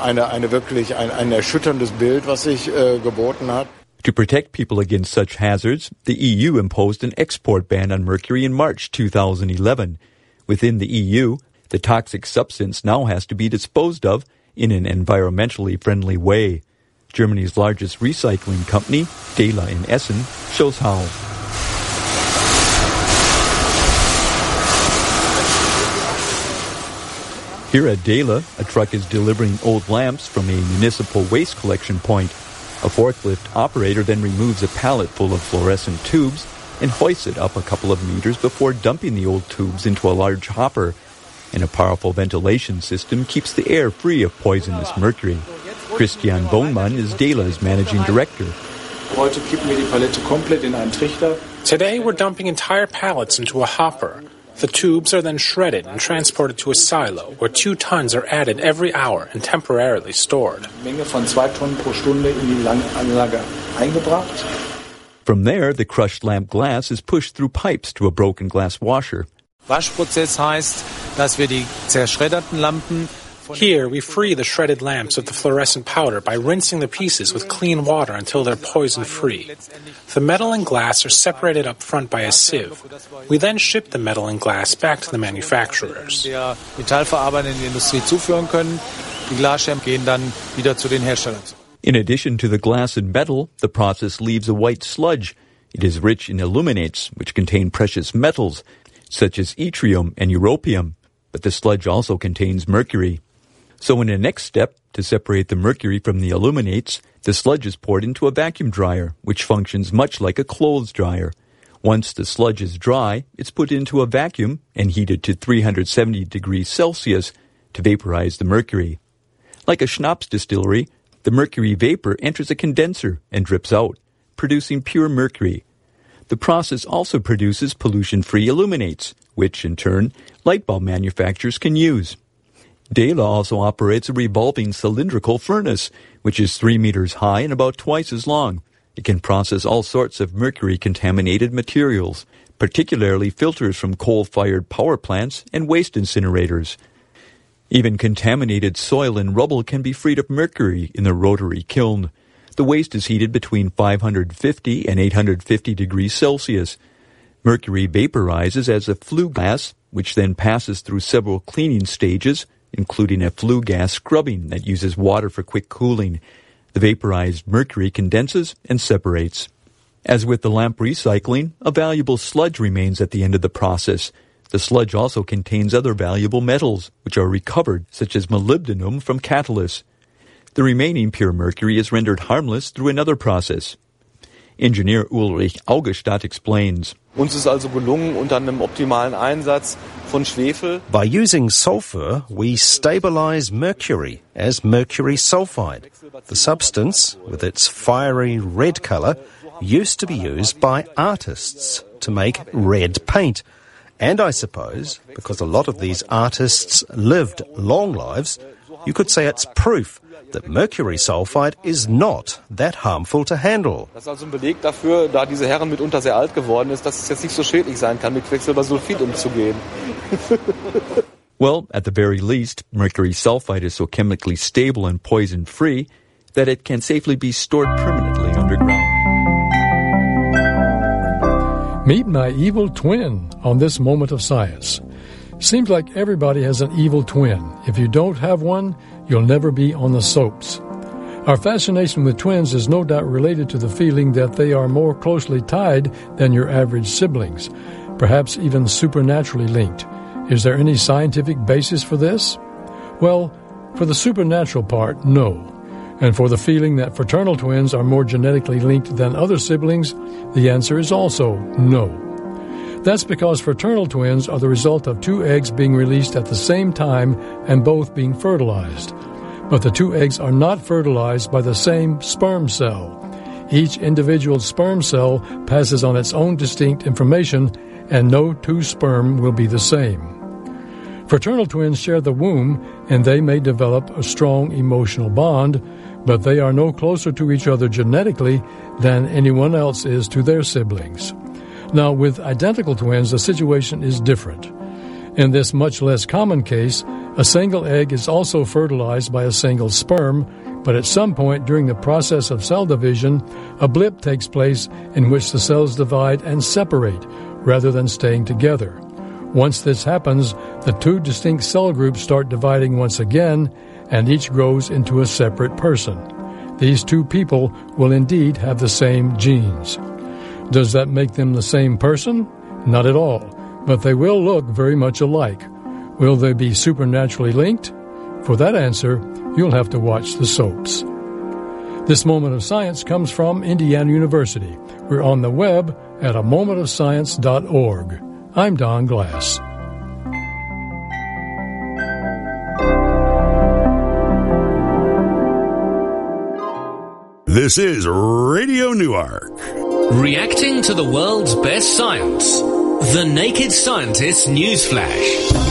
Wirklich ein erschütterndes Bild, was sich geboten hat. To protect people against such hazards, the EU imposed an export ban on mercury in March 2011. Within the EU, the toxic substance now has to be disposed of in an environmentally friendly way. Germany's largest recycling company, Dela in Essen, shows how. Here at Dela, a truck is delivering old lamps from a municipal waste collection point. A forklift operator then removes a pallet full of fluorescent tubes and hoists it up a couple of meters before dumping the old tubes into a large hopper. And a powerful ventilation system keeps the air free of poisonous mercury. Christian Bohnmann is Dela's managing director. Today we're dumping entire pallets into a hopper. The tubes are then shredded and transported to a silo where 2 tons are added every hour and temporarily stored. From there, the crushed lamp glass is pushed through pipes to a broken glass washer. Waschprozess heißt, dass wir die zerschredderten Lampen. Here, we free the shredded lamps of the fluorescent powder by rinsing the pieces with clean water until they're poison-free. The metal and glass are separated up front by a sieve. We then ship the metal and glass back to the manufacturers. Der metallverarbeitenden Industrie zuführen können. Die Glasscherben gehen dann wieder zu den Herstellern. In addition to the glass and metal, the process leaves a white sludge. It is rich in aluminates, which contain precious metals, such as yttrium and europium. But the sludge also contains mercury. So in the next step, to separate the mercury from the aluminates, the sludge is poured into a vacuum dryer, which functions much like a clothes dryer. Once the sludge is dry, it's put into a vacuum and heated to 370 degrees Celsius to vaporize the mercury. Like a schnapps distillery, the mercury vapor enters a condenser and drips out, producing pure mercury. The process also produces pollution-free aluminates, which, in turn, light bulb manufacturers can use. Dela also operates a revolving cylindrical furnace, which is 3 meters high and about twice as long. It can process all sorts of mercury-contaminated materials, particularly filters from coal-fired power plants and waste incinerators. Even contaminated soil and rubble can be freed of mercury in the rotary kiln. The waste is heated between 550 and 850 degrees Celsius. Mercury vaporizes as a flue gas, which then passes through several cleaning stages, including a flue gas scrubbing that uses water for quick cooling. The vaporized mercury condenses and separates. As with the lamp recycling, a valuable sludge remains at the end of the process. The sludge also contains other valuable metals, which are recovered, such as molybdenum from catalysts. The remaining pure mercury is rendered harmless through another process. Engineer Ulrich Augestadt explains. Uns ist also gelungen, unter einem optimalen Einsatz von Schwefel. By using sulfur, we stabilize mercury as mercury sulfide. The substance, with its fiery red color, used to be used by artists to make red paint. And I suppose, because a lot of these artists lived long lives, you could say it's proof that mercury sulfide is not that harmful to handle. Das ist also ein Beleg dafür, da diese Herren mitunter sehr alt geworden ist, dass es jetzt nicht so schädlich sein kann, mit Quecksilbersulfid umzugehen. Well, at the very least, mercury sulfide is so chemically stable and poison-free that it can safely be stored permanently underground. Meet my evil twin on this moment of science. Seems like everybody has an evil twin. If you don't have one, you'll never be on the soaps. Our fascination with twins is no doubt related to the feeling that they are more closely tied than your average siblings, perhaps even supernaturally linked. Is there any scientific basis for this? Well, for the supernatural part, no. And for the feeling that fraternal twins are more genetically linked than other siblings, the answer is also no. That's because fraternal twins are the result of 2 eggs being released at the same time and both being fertilized. But the 2 eggs are not fertilized by the same sperm cell. Each individual sperm cell passes on its own distinct information, and no 2 sperm will be the same. Fraternal twins share the womb, and they may develop a strong emotional bond, but they are no closer to each other genetically than anyone else is to their siblings. Now, with identical twins, the situation is different. In this much less common case, A single egg is also fertilized by a single sperm, but at some point during the process of cell division, a blip takes place in which the cells divide and separate rather than staying together. Once this happens, the two distinct cell groups start dividing once again, and each grows into a separate person. These two people will indeed have the same genes. Does that make them the same person? Not at all, but they will look very much alike. Will they be supernaturally linked? For that answer, you'll have to watch the soaps. This Moment of Science comes from Indiana University. We're on the web at amomentofscience.org. I'm Don Glass. This is Radio Newark. Reacting to the world's best science. The Naked Scientist Newsflash.